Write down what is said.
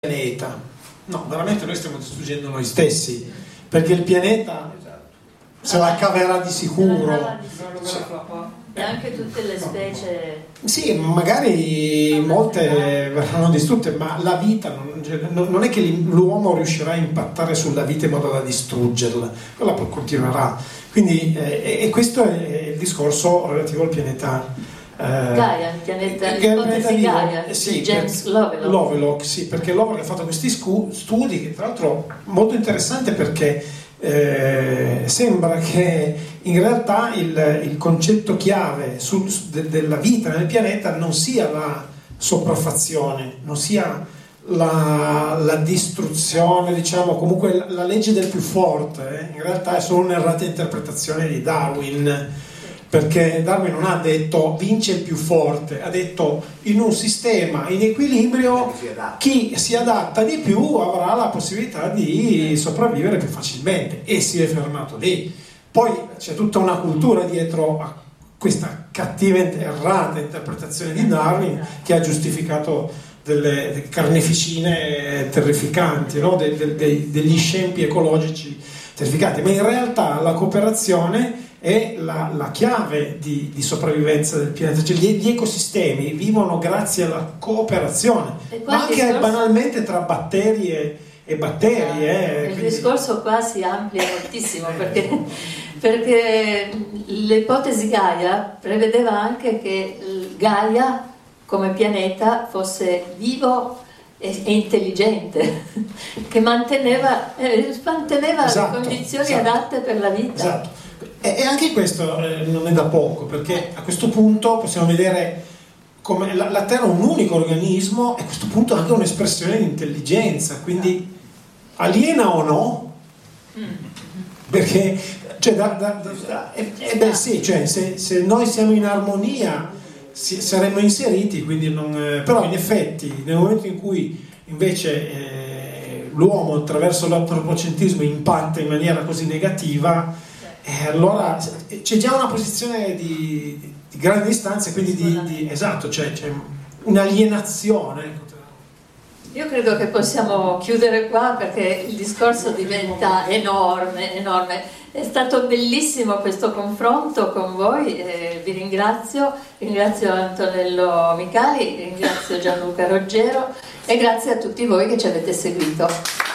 pianeta. No, veramente noi stiamo distruggendo noi stessi, perché il pianeta se la caverà di sicuro. E anche tutte le specie. Sì, magari molte verranno distrutte, ma la vita non è che l'uomo riuscirà a impattare sulla vita in modo da distruggerla, quella poi continuerà. Quindi, e questo è il discorso relativo al pianeta. Gaia, l'ipotesi Gaia, sì, James Lovelock. Sì, perché Lovelock ha fatto questi studi che tra l'altro molto interessante, perché sembra che in realtà il concetto chiave della vita nel pianeta non sia la sopraffazione, non sia la distruzione, diciamo, comunque la legge del più forte, in realtà è solo un'errata interpretazione di Darwin. Perché Darwin non ha detto vince il più forte, ha detto in un sistema in equilibrio chi si adatta di più avrà la possibilità di sopravvivere più facilmente, e si è fermato lì. Poi c'è tutta una cultura dietro a questa cattiva, errata interpretazione di Darwin, che ha giustificato delle carneficine terrificanti, no? Degli scempi ecologici terrificanti, ma in realtà la cooperazione è la chiave di sopravvivenza del pianeta. Cioè, gli ecosistemi vivono grazie alla cooperazione, ma anche banalmente tra batteri e batteri. Il discorso qua si amplia moltissimo, perché l'ipotesi Gaia prevedeva anche che Gaia come pianeta fosse vivo e intelligente, che manteneva esatto, le condizioni adatte per la vita. Esatto. E anche questo non è da poco, perché a questo punto possiamo vedere come la Terra è un unico organismo, e a questo punto anche un'espressione di intelligenza, quindi aliena o no? Perché sì, cioè, se noi siamo in armonia saremmo inseriti, quindi però in effetti nel momento in cui invece l'uomo attraverso l'antropocentrismo impatta in maniera così negativa, allora c'è già una posizione di grande distanza, quindi esatto, cioè c'è un'alienazione. Io credo che possiamo chiudere qua, perché il discorso diventa enorme. È stato bellissimo questo confronto con voi, vi ringrazio Antonello Micali, ringrazio Gianluca Roggero e grazie a tutti voi che ci avete seguito.